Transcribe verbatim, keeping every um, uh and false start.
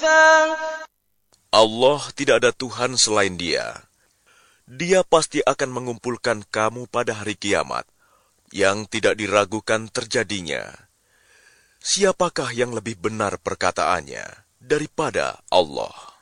Allah tidak ada Tuhan selain Dia. Dia pasti akan mengumpulkan kamu pada hari kiamat, yang tidak diragukan terjadinya. Siapakah yang lebih benar perkataannya daripada Allah?